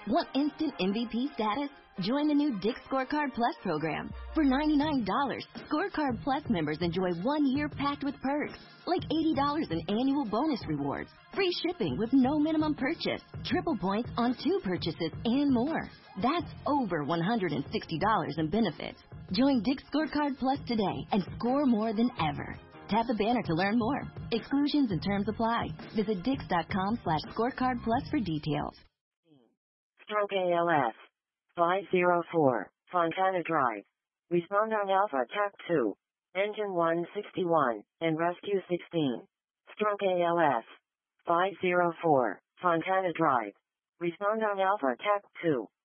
Want instant MVP status? Join the new Dick's Scorecard Plus program. For $99, Scorecard Plus members enjoy 1 year packed with perks, like $80 in annual bonus rewards, free shipping with no minimum purchase, triple points on 2 purchases, and more. That's over $160 in benefits. Join Dick's Scorecard Plus today and score more than ever. Tap the banner to learn more. Exclusions and terms apply. Visit dix.com/scorecard plus for details. Stroke ALS. 504, Fontana Drive. Respond on Alpha TAC 2, Engine 161, and Rescue 16. Stroke ALS. 504, Fontana Drive. Respond on Alpha TAC 2.